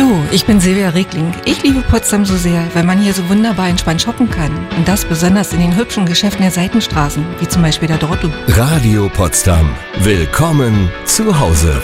Hallo, ich bin Silvia Regling. Ich liebe Potsdam so sehr, weil man hier so wunderbar entspannt shoppen kann. Und das besonders in den hübschen Geschäften der Seitenstraßen, wie zum Beispiel der Dortl. Radio Potsdam. Willkommen zu Hause.